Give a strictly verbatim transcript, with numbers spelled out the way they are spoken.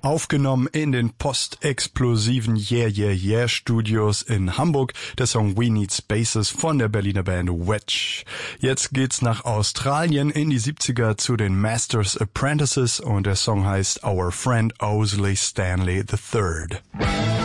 Aufgenommen in den postexplosiven Yeah Yeah Yeah Studios in Hamburg, der Song We Need Spaces von der Berliner Band Wedge. Jetzt geht's nach Australien in die siebziger zu den Masters Apprentices und der Song heißt Our Friend Owsley Stanley the Third.